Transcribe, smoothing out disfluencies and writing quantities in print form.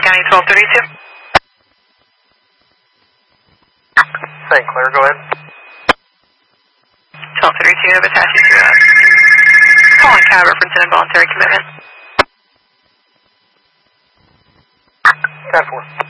County 1232. St. Clair, go ahead. 1232, have attached you to calling cab reference and involuntary commitment. 10-4.